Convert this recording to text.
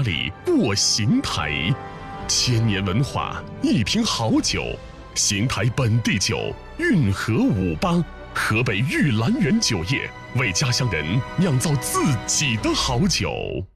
里过邢台，千年文化，一瓶好酒，邢台本地酒，运河58，河北玉兰园酒业为家乡人酿造自己的好酒。